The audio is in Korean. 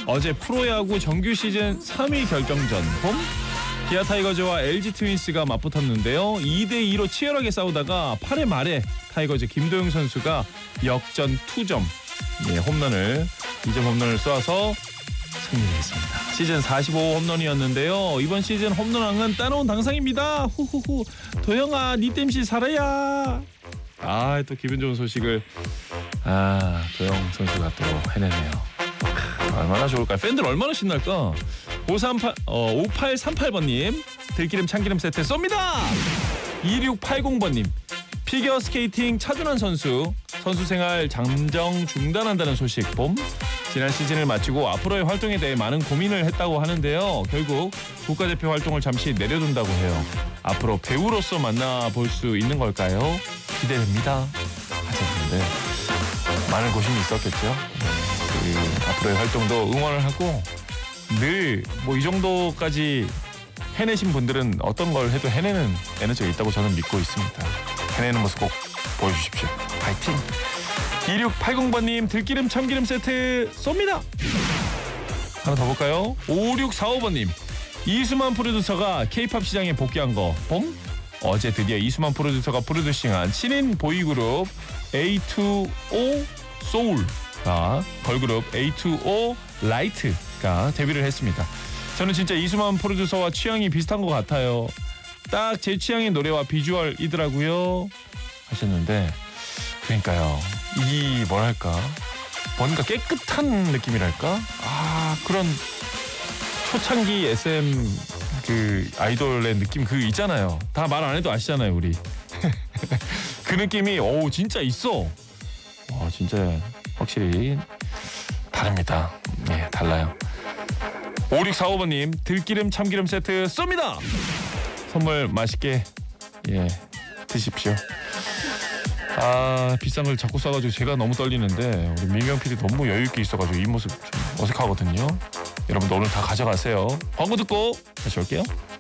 어제 프로야구 정규 시즌 3위 결정전 봄 기아 타이거즈와 LG 트윈스가 맞붙었는데요. 2대2로 치열하게 싸우다가 8회 말에 타이거즈 김도영 선수가 역전 2점 홈런을 2점 홈런을 쏘아서 승리를 했습니다. 시즌 45호 홈런이었는데요. 이번 시즌 홈런왕은 따놓은 당상입니다. 후후후. 도영아 니 땜시 살아야. 또 기분 좋은 소식을 도영 선수가 또 해내네요. 얼마나 좋을까요? 팬들 얼마나 신날까? 5838번님 들기름 참기름 세트 쏩니다. 2680번님 피겨 스케이팅 차준환 선수 생활 잠정 중단한다는 소식 봄. 지난 시즌을 마치고 앞으로의 활동에 대해 많은 고민을 했다고 하는데요. 결국 국가대표 활동을 잠시 내려둔다고 해요. 앞으로 배우로서 만나볼 수 있는 걸까요? 기대됩니다 하셨는데 많은 고심이 있었겠죠. 앞으로의 활동도 응원을 하고 늘 이 정도까지 해내신 분들은 어떤 걸 해도 해내는 에너지가 있다고 저는 믿고 있습니다. 해내는 모습 꼭 보여주십시오. 파이팅! 2680번님 들기름 참기름 세트 쏩니다. 하나 더 볼까요? 5645번님 이수만 프로듀서가 K-팝 시장에 복귀한 거 봄? 어제 드디어 이수만 프로듀서가 프로듀싱한 신인 보이그룹 A2O 소울가 걸그룹 A2O 라이트가 데뷔를 했습니다. 저는 진짜 이수만 프로듀서와 취향이 비슷한 것 같아요. 딱 제 취향의 노래와 비주얼이더라고요 하셨는데 그러니까요. 이 뭐랄까 뭔가 깨끗한 느낌이랄까 그런 초창기 SM 그 아이돌의 느낌 그 있잖아요. 다 말 안 해도 아시잖아요 우리. 그 느낌이 진짜 있어. 진짜 확실히 다릅니다. 네 달라요. 5645번님 들기름 참기름 세트 쏩니다. 선물 맛있게 드십시오. 비싼 걸 자꾸 써가지고 제가 너무 떨리는데 우리 민경 PD 너무 여유있게 있어가지고 이 모습 좀 어색하거든요. 여러분들 오늘 다 가져가세요. 광고 듣고 다시 올게요.